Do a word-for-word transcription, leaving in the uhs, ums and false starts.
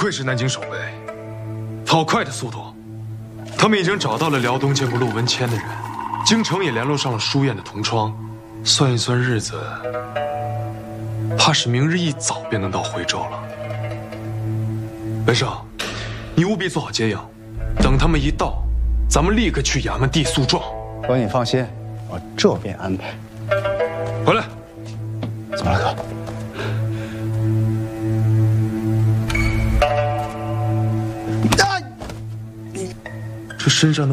愧是南京守卫，好快的速度！他们已经找到了辽东见过陆文谦的人，京城也联络上了书院的同窗，算一算日子，怕是明日一早便能到徽州了。文胜，你务必做好接应，等他们一到，咱们立刻去衙门递诉状。 哥，你放心，我这便安排。 回来。 怎么了，哥？ 这身上的。